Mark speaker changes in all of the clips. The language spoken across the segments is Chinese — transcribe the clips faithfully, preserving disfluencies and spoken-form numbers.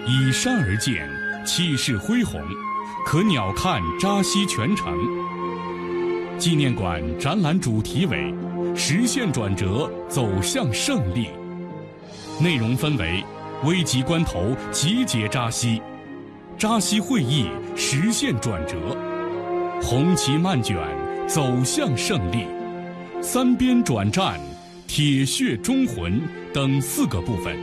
Speaker 1: 依山而建，气势恢宏，可鸟瞰扎西全城。纪念馆展览主题为“实现转折，走向胜利”，内容分为危急关头集结扎西、扎西会议实现转折、红旗漫卷走向胜利、三边转战、铁血忠魂等四个部分。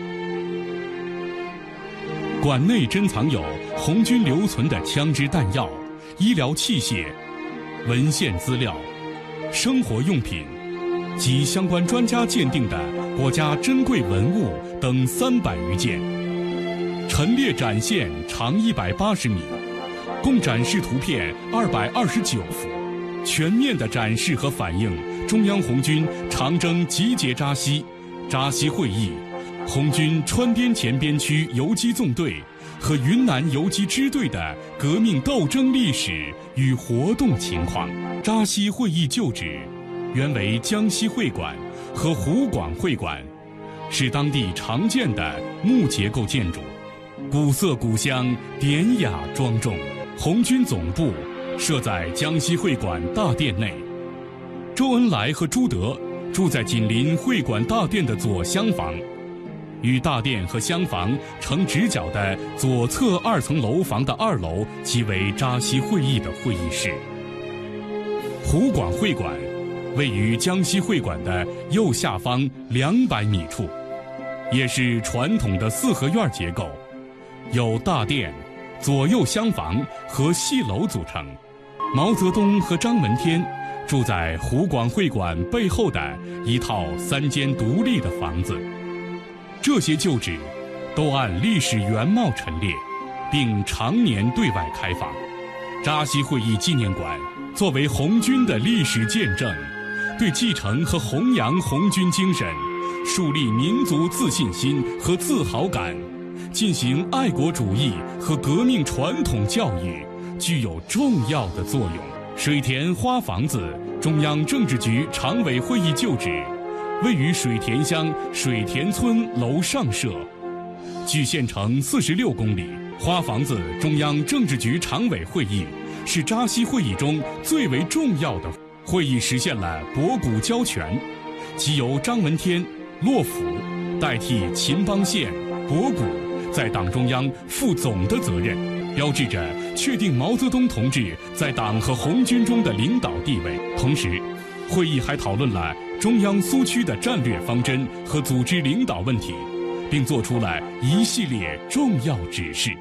Speaker 1: 馆内珍藏有红军留存的枪支弹药、医疗器械、文献资料、生活用品及相关专家鉴定的国家珍贵文物等三百余件，陈列展现长一百八十米，共展示图片二百二十九幅，全面地展示和反映中央红军长征集结扎西、扎西会议、红军川滇黔边区游击纵队和云南游击支队的革命斗争历史与活动情况。扎西会议旧址原为江西会馆和湖广会馆，是当地常见的木结构建筑，古色古香，典雅庄重。红军总部设在江西会馆大殿内，周恩来和朱德住在紧邻会馆大殿的左厢房，与大殿和厢房成直角的左侧二层楼房的二楼即为扎西会议的会议室。湖广会馆位于江西会馆的右下方两百米处，也是传统的四合院结构，由大殿、左右厢房和戏楼组成。毛泽东和张闻天住在湖广会馆背后的一套三间独立的房子。这些旧址都按历史原貌陈列，并常年对外开放。扎西会议纪念馆作为红军的历史见证，对继承和弘扬红军精神、树立民族自信心和自豪感、进行爱国主义和革命传统教育具有重要的作用。水田花房子中央政治局常委会议旧址位于水田乡水田村楼上社，距县城四十六公里。花房子中央政治局常委会议是扎西会议中最为重要的会议，实现了博古交全，即由张闻天、骆甫代替秦邦宪、博古在党中央负总的责任，标志着确定毛泽东同志在党和红军中的领导地位。同时，会议还讨论了中央苏区的战略方针和组织领导问题，并作出了一系列重要指示。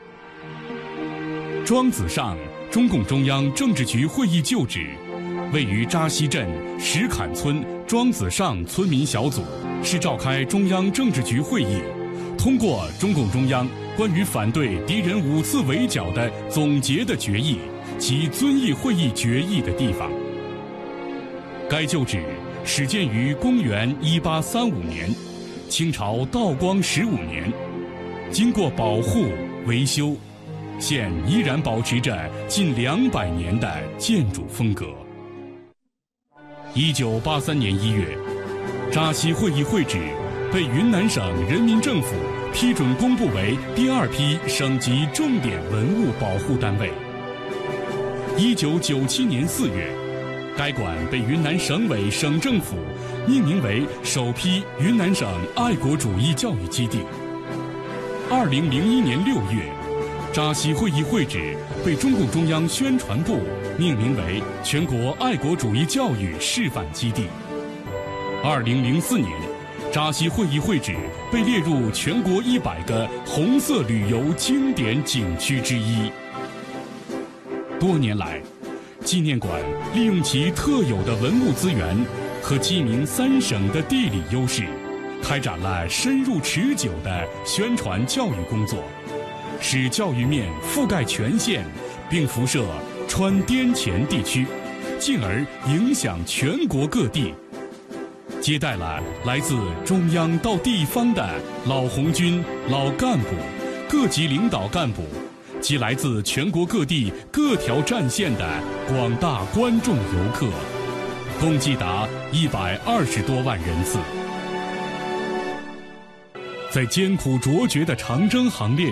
Speaker 1: 庄子上中共中央政治局会议旧址位于扎西镇石坎村庄子上村民小组，是召开中央政治局会议，通过中共中央关于反对敌人五次围剿的总结的决议及遵义会议决议的地方。该旧址始建于公元一八三五年，清朝道光十五年，经过保护维修，现依然保持着近两百年的建筑风格。一九八三年一月，扎西会议会址被云南省人民政府批准公布为第二批省级重点文物保护单位。一九九七年四月，该馆被云南省委省政府命名为首批云南省爱国主义教育基地。二零零一年六月，扎西会议会址被中共中央宣传部命名为全国爱国主义教育示范基地。二零零四年，扎西会议会址被列入全国一百个红色旅游经典景区之一。多年来，纪念馆利用其特有的文物资源和鸡鸣三省的地理优势，开展了深入持久的宣传教育工作，使教育面覆盖全县，并辐射川滇黔地区，进而影响全国各地。接待了来自中央到地方的老红军、老干部、各级领导干部及来自全国各地各条战线的广大观众游客，共计达一百二十多万人次。在艰苦卓绝的长征行列